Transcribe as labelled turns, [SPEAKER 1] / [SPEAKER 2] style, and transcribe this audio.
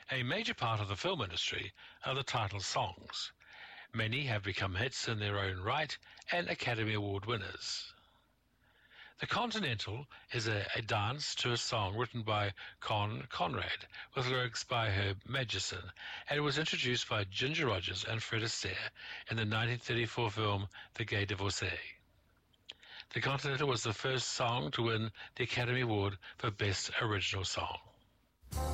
[SPEAKER 1] A major part of the film industry are the title songs. Many have become hits in their own right and Academy Award winners. The Continental is a dance to a song written by Con Conrad with lyrics by Herb Magidson, and it was introduced by Ginger Rogers and Fred Astaire in the 1934 film The Gay Divorcee. The Continental was the first song to win the Academy Award for Best Original Song.